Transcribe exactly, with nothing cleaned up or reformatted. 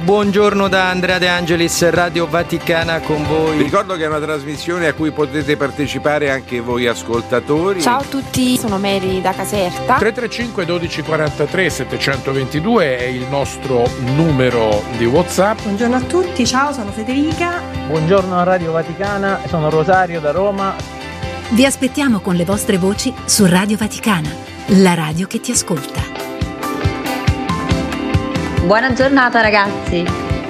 Buongiorno da Andrea De Angelis, Radio Vaticana con voi. Vi ricordo che è una trasmissione a cui potete partecipare anche voi ascoltatori. Ciao a tutti, sono Mary da Caserta. tre tre cinque dodici quarantatré settecentoventidue è il nostro numero di WhatsApp. Buongiorno a tutti, ciao, sono Federica. Buongiorno a Radio Vaticana, sono Rosario da Roma. Vi aspettiamo con le vostre voci su Radio Vaticana, la radio che ti ascolta. Buona giornata ragazzi.